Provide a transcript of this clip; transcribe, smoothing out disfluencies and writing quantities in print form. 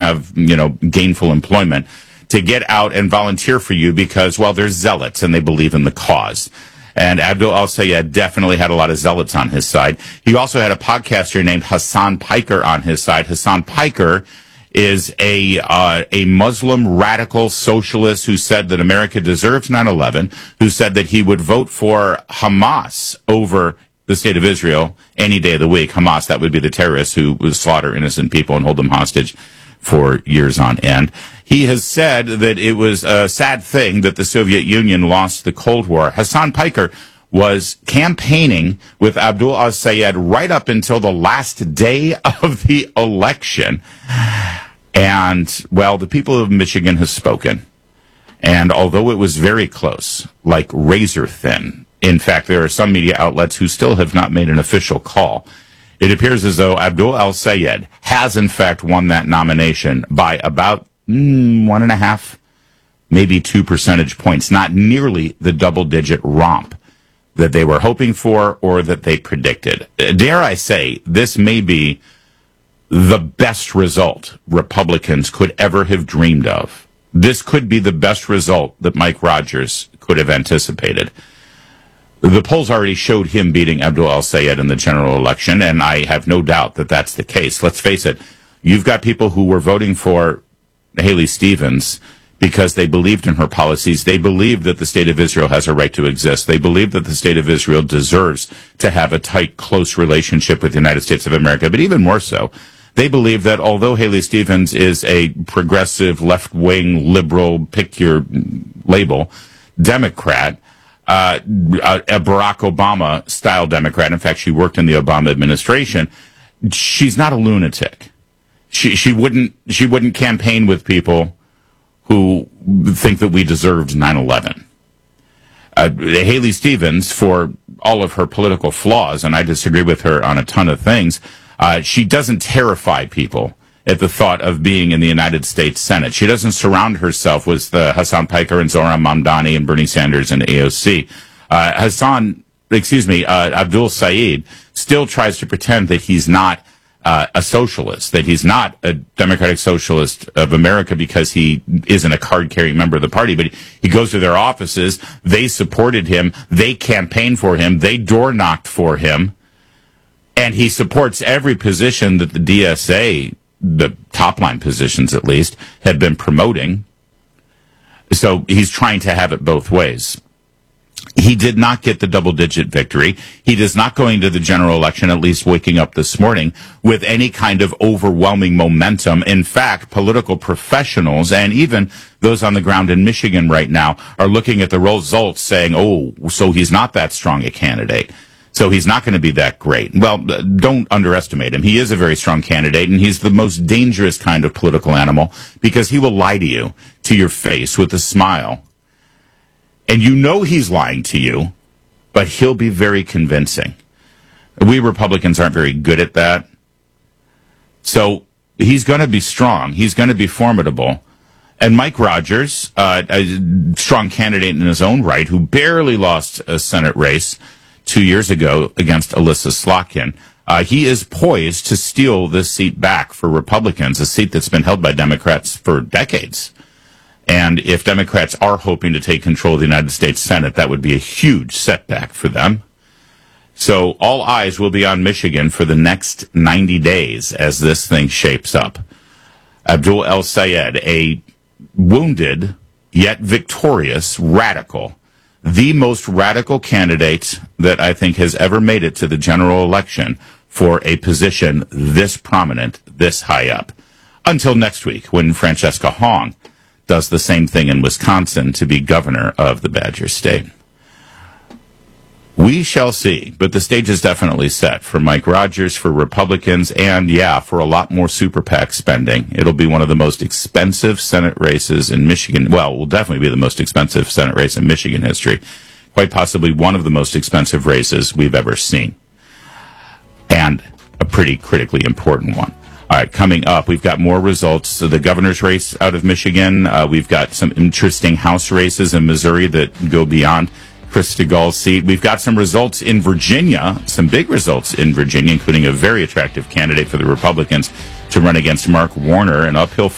have, gainful employment, to get out and volunteer for you because, well, they're zealots and they believe in the cause. And Abdul al-Sayed definitely had a lot of zealots on his side. He also had a podcaster named Hassan Piker on his side. Hassan Piker is a Muslim radical socialist who said that America deserves 9/11, who said that he would vote for Hamas over the state of Israel any day of the week. Hamas, that would be the terrorists who would slaughter innocent people and hold them hostage for years on end. He has said that it was a sad thing that the Soviet Union lost the Cold War. Hassan Piker was campaigning with Abdul al-Sayed right up until the last day of the election. And, well, the people of Michigan have spoken. And although it was very close, like razor thin, in fact, there are some media outlets who still have not made an official call. It appears as though Abdul al-Sayed has, in fact, won that nomination by about 1.5, maybe 2 percentage points, not nearly the double-digit romp that they were hoping for or that they predicted. Dare I say, this may be the best result Republicans could ever have dreamed of. This could be the best result that Mike Rogers could have anticipated. The polls already showed him beating Abdul al-Sayed in the general election, and I have no doubt that that's the case. Let's face it, you've got people who were voting for Haley Stevens because they believed in her policies. They believed that the state of Israel has a right to exist. They believe that the state of Israel deserves to have a tight, close relationship with the United States of America. But even more so, they believe that although Haley Stevens is a progressive, left-wing, liberal, pick your label, Democrat, a Barack Obama-style Democrat, in fact, she worked in the Obama administration, she's not a lunatic. She wouldn't campaign with people who think that we deserved 9/11. Haley Stevens, for all of her political flaws, and I disagree with her on a ton of things, she doesn't terrify people at the thought of being in the United States Senate. She doesn't surround herself with Hassan Piker and Zohran Mamdani and Bernie Sanders and AOC. Abdul Sayed still tries to pretend that he's not a socialist, that he's not a Democratic Socialist of America because he isn't a card-carrying member of the party, but he goes to their offices, they supported him, they campaigned for him, they door-knocked for him, and he supports every position that the DSA, the top-line positions at least, had been promoting. So he's trying to have it both ways. He did not get the double-digit victory. He is not going to the general election, at least waking up this morning, with any kind of overwhelming momentum. In fact, political professionals and even those on the ground in Michigan right now are looking at the results saying, oh, so he's not that strong a candidate. So he's not going to be that great. Well, don't underestimate him. He is a very strong candidate, and he's the most dangerous kind of political animal because he will lie to you to your face with a smile. And you know he's lying to you, but he'll be very convincing. We Republicans aren't very good at that. So he's going to be strong. He's going to be formidable. And Mike Rogers, a strong candidate in his own right, who barely lost a Senate race 2 years ago against Alyssa Slotkin, he is poised to steal this seat back for Republicans, a seat that's been held by Democrats for decades. And if Democrats are hoping to take control of the United States Senate, that would be a huge setback for them. So all eyes will be on Michigan for the next 90 days as this thing shapes up. Abdul al-Sayed, a wounded yet victorious radical, the most radical candidate that I think has ever made it to the general election for a position this prominent, this high up. Until next week, when Francesca Hong does the same thing in Wisconsin to be governor of the Badger State. We shall see, but the stage is definitely set for Mike Rogers, for Republicans, and, for a lot more super PAC spending. It'll be one of the most expensive Senate races in Michigan. Well, it will definitely be the most expensive Senate race in Michigan history. Quite possibly one of the most expensive races we've ever seen. And a pretty critically important one. All right, coming up, we've got more results. So the governor's race out of Michigan. We've got some interesting House races in Missouri that go beyond Krista Gall's seat. We've got some results in Virginia, some big results in Virginia, including a very attractive candidate for the Republicans to run against Mark Warner, an uphill